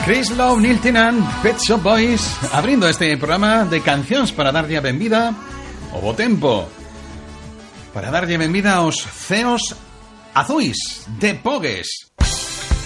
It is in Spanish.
Chris Lowe, Neil Tennant, Pet Shop Boys, abrindo este programa de cancións para darlle a benvida ao bo tempo, para darlle a benvida aos ceos azuis de Pogues.